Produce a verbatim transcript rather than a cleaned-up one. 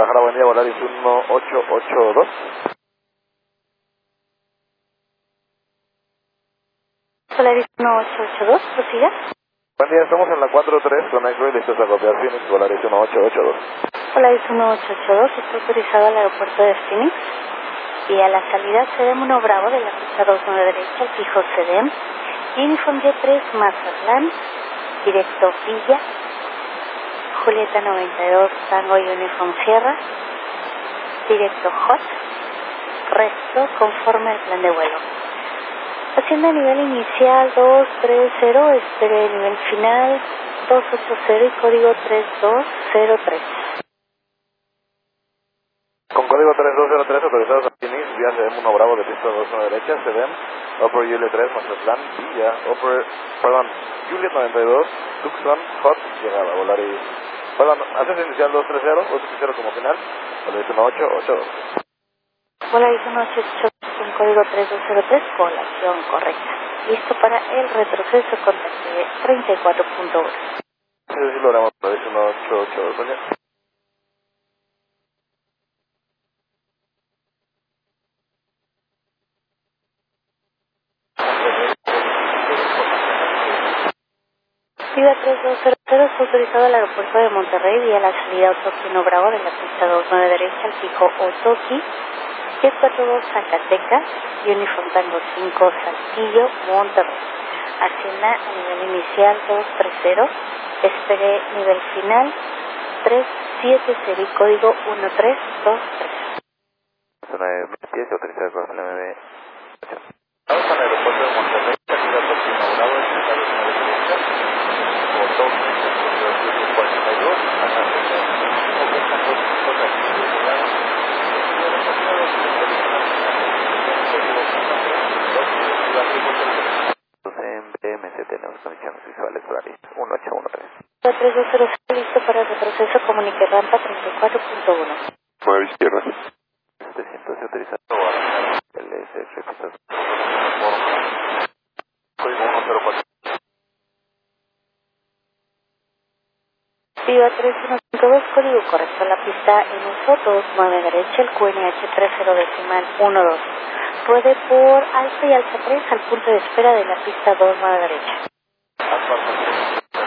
Guadalajara, buen día, Volaris uno ocho ocho dos. Volaris uno ocho ocho dos, prosiga. Buen día, estamos en la cuatro tres con X-Ray, listos a copiar Phoenix, Volaris uno ocho ocho dos. Volaris uno ocho ocho dos, está autorizado al aeropuerto de Phoenix y a la salida C D M uno Bravo de la pista dos nueve derecha, al fijo C D M, Uniform Jet tres Mazatlán, directo Villa, Julieta noventa y dos Tango Uniform Sierra, directo Hot, resto conforme al plan de vuelo. Hacienda nivel inicial dos tres cero, espere nivel final dos ocho cero y código tres dos cero tres. Con código tres dos cero tres autorizados a Phoenix, vía C D M uno Bravo de pista dos nueve derecha, C D M, Upper Juliet tres Mazatlán, Villa, Upper, perdón, Juliet noventa y dos, Tucson, Hot, llegada, Volaris, perdón, ascenso inicial dos tres cero, dos tres cero como final, Volaris uno ocho ocho dos. Volaris uno ocho ocho dos con código tres dos cero tres, colación correcta. Listo para el retroceso, contacte treinta y cuatro punto uno. Sí, sí, logramos, Volaris uno ocho ocho dos, buen día. Viva tres dos cero cero, está autorizado al aeropuerto de Monterrey vía la salida Otoki uno Bravo de la pista dos nueve derecha, al fijo Otoki, jet cuarenta y dos Zacatecas, Uniform Tango cinco Saltillo, Monterrey. Hacienda a nivel inicial dos tres cero, espere nivel final tres siete cero y código uno tres dos tres. Zona de diez, autorizada por la M B. Estamos en el aeropuerto de Monterrey, salida Otoki uno Bravo de pista dos nueve derecha, Otoki cuarenta y dos, Zacatecas, Uniform Tango cinco Saltillo, llegada. En B M C tenemos condiciones visuales Volaris uno ocho uno tres. tres dos cero cero, listo para el retroceso, comunique rampa treinta y cuatro punto uno. nueve izquierda. setecientos autorizado. L S H pistas. Código uno cero cuatro. Viva tres uno cinco dos, código correcto. La pista en uso dos nueve derecha, el Q N H tres cero decimal uno dos. Ruede por alfa y alfa tres al punto de espera de la pista dos nueve derecha. Alfa